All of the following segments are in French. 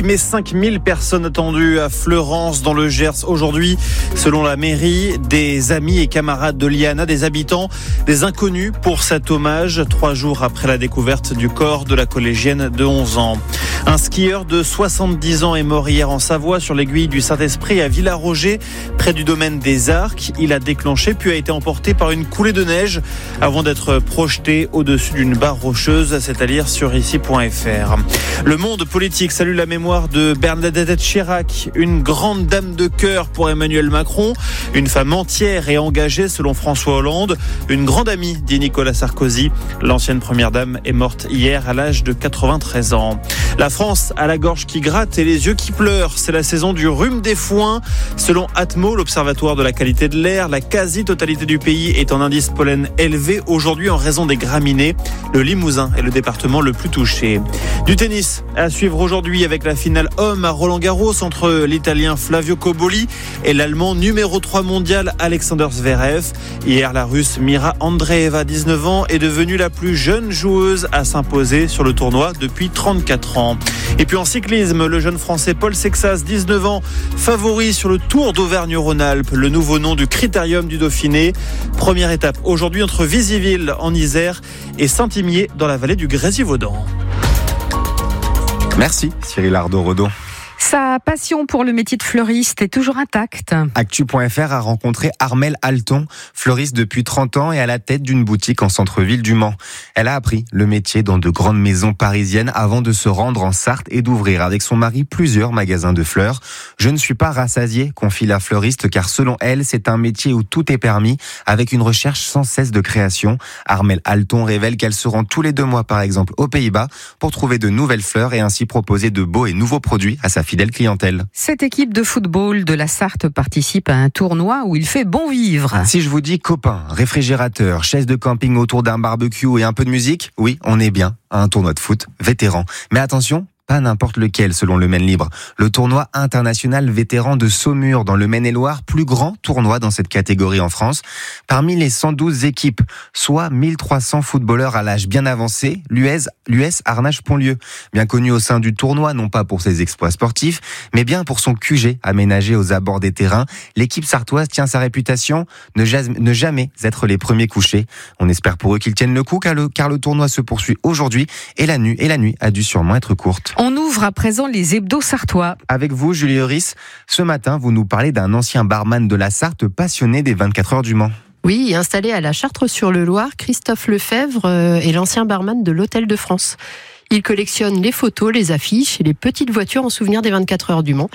mais 5000 personnes attendues à Fleurance dans le Gers aujourd'hui. Selon la mairie, des amis et camarades de Liana, des habitants, des inconnus pour cet hommage 3 jours après la découverte du corps de la collégienne de 11 ans. Un skieur de 70 ans est mort hier en Savoie sur l'aiguille du Saint-Esprit à Villaroger, près du domaine des Arcs. Il a déclenché puis a été emporté par une coulée de neige avant d'être projeté au-dessus d'une barre rocheuse. C'est à lire sur ici.fr. Le Monde politique salue la mémoire de Bernadette Chirac, une grande dame de cœur pour Emmanuel Macron, une femme entière et engagée selon François Hollande, une grande amie, dit Nicolas Sarkozy. L'ancienne première dame est morte hier à l'âge de 93 ans. La France a la gorge qui gratte et les yeux qui pleurent. C'est la saison du rhume des foins. Selon Atmo, l'observatoire de la qualité de l'air, la quasi-totalité du pays est en indice pollen élevé aujourd'hui en raison des graminées. Le Limousin est le département le plus touché. Du tennis à suivre aujourd'hui avec la finale homme à Roland-Garros entre l'Italien Flavio Cobolli et l'Allemand numéro 3 mondial Alexander Zverev. Hier, la Russe Mira Andreeva, 19 ans, est devenue la plus jeune joueuse à s'imposer sur le tournoi depuis 34 ans. Et puis en cyclisme, le jeune Français Paul Sexas, 19 ans, favori sur le Tour d'Auvergne-Rhône-Alpes, le nouveau nom du Critérium du Dauphiné. Première étape aujourd'hui entre Visiville en Isère et Saint-Imier dans la vallée du Grésivaudan. Merci Cyril Ardo-Rodo. Sa passion pour le métier de fleuriste est toujours intacte. Actu.fr a rencontré Armelle Alton, fleuriste depuis 30 ans et à la tête d'une boutique en centre-ville du Mans. Elle a appris le métier dans de grandes maisons parisiennes avant de se rendre en Sarthe et d'ouvrir avec son mari plusieurs magasins de fleurs. Je ne suis pas rassasiée, confie la fleuriste, car selon elle, c'est un métier où tout est permis, avec une recherche sans cesse de création. Armelle Alton révèle qu'elle se rend tous les 2 mois, par exemple, aux Pays-Bas pour trouver de nouvelles fleurs et ainsi proposer de beaux et nouveaux produits à sa fidèle clientèle. Cette équipe de football de la Sarthe participe à un tournoi où il fait bon vivre. Si je vous dis copains, réfrigérateur, chaise de camping autour d'un barbecue et un peu de musique, oui, on est bien à un tournoi de foot vétéran. Mais attention, pas n'importe lequel selon le Maine Libre. Le tournoi international vétéran de Saumur dans le Maine-et-Loire, plus grand tournoi dans cette catégorie en France. Parmi les 112 équipes, soit 1300 footballeurs à l'âge bien avancé, l'US Arnage-Pontlieu, bien connu au sein du tournoi, non pas pour ses exploits sportifs, mais bien pour son QG aménagé aux abords des terrains. L'équipe sartoise tient sa réputation, ne jamais être les premiers couchés. On espère pour eux qu'ils tiennent le coup, car le tournoi se poursuit aujourd'hui et la nuit a dû sûrement être courte. On ouvre à présent les hebdos sartois. Avec vous, Julie Euris, ce matin, vous nous parlez d'un ancien barman de la Sarthe passionné des 24 heures du Mans. Oui, installé à la Chartre-sur-le-Loir, Christophe Lefebvre est l'ancien barman de l'Hôtel de France. Il collectionne les photos, les affiches et les petites voitures en souvenir des 24 heures du Mans.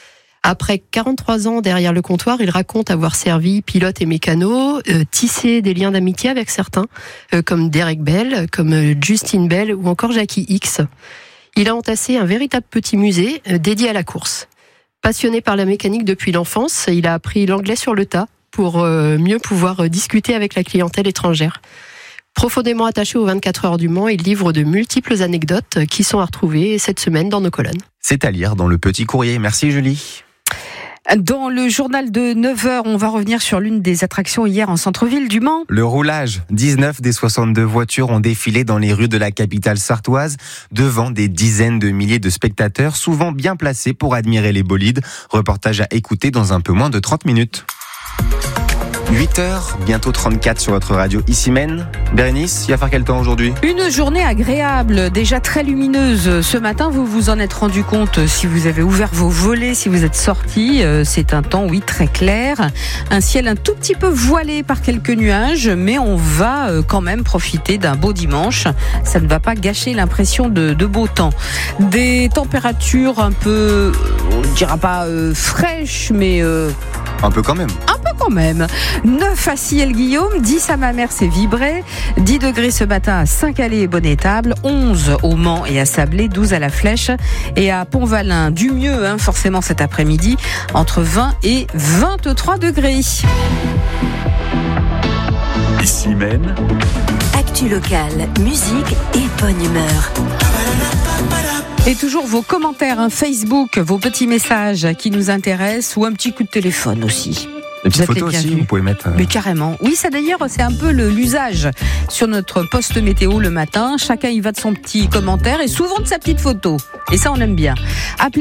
Après 43 ans derrière le comptoir, il raconte avoir servi pilote et mécano, tissé des liens d'amitié avec certains, comme Derek Bell, comme Justin Bell ou encore Jackie X. Il a entassé un véritable petit musée dédié à la course. Passionné par la mécanique depuis l'enfance, il a appris l'anglais sur le tas pour mieux pouvoir discuter avec la clientèle étrangère. Profondément attaché aux 24 heures du Mans, il livre de multiples anecdotes qui sont à retrouver cette semaine dans nos colonnes. C'est à lire dans le Petit Courrier. Merci Julie. Dans le journal de 9h, on va revenir sur l'une des attractions hier en centre-ville du Mans. Le roulage. 19 des 62 voitures ont défilé dans les rues de la capitale sartoise, devant des dizaines de milliers de spectateurs, souvent bien placés pour admirer les bolides. Reportage à écouter dans un peu moins de 30 minutes. 8h, bientôt 34 sur votre radio ici Maine. Bérénice, il va faire quel temps aujourd'hui ? Une journée agréable, déjà très lumineuse. Ce matin, vous vous en êtes rendu compte si vous avez ouvert vos volets, si vous êtes sortis. C'est un temps, oui, très clair. Un ciel un tout petit peu voilé par quelques nuages, mais on va quand même profiter d'un beau dimanche. Ça ne va pas gâcher l'impression de beau temps. Des températures un peu, on ne dira pas fraîches, mais... Un peu quand même. Un peu quand même. 9 à Ciel-Guillaume, 10 à Mamers et Vibré, 10 degrés ce matin à Saint-Calais et Bonne-Étable, 11 au Mans et à Sablé, 12 à La Flèche et à Pont-Valin. Du mieux, forcément cet après-midi, entre 20 et 23 degrés. Ici Maine. Actu locale, musique et bonne humeur. Et toujours vos commentaires, Facebook, vos petits messages qui nous intéressent ou un petit coup de téléphone aussi. Les petites photos aussi, vous pouvez mettre... Mais carrément. Oui, ça d'ailleurs, c'est un peu l'usage sur notre post météo le matin. Chacun y va de son petit commentaire et souvent de sa petite photo. Et ça, on aime bien. Appelez